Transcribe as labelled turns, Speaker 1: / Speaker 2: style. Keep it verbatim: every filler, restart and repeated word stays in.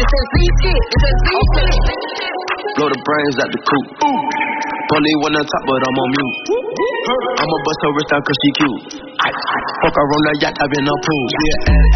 Speaker 1: It's that Z shit. It's that Z shit.
Speaker 2: Blow the brains out the coop. Police one on top, but I'm on mute. I'ma bust her wrist down cause she cute. Fuck her on the yacht, I've been on pool.